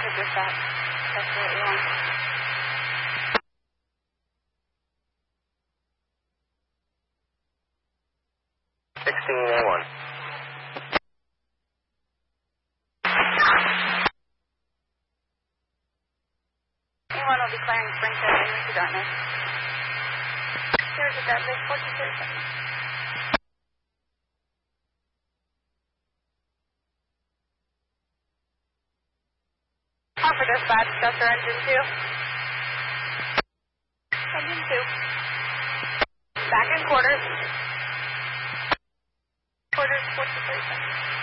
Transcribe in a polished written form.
Traffic dispatch. That's what you want. A1. A1 will be clearing Springfield into darkness. Here's a deadly 1437. Offer dispatch, Chester engine 2. Engine 2. Back in quarters. Quarters 1437.